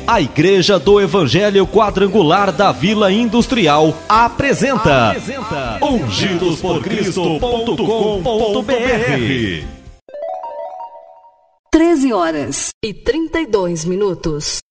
A Igreja do Evangelho Quadrangular da Vila Industrial apresenta ungidosporcristo.com.br. 13h32.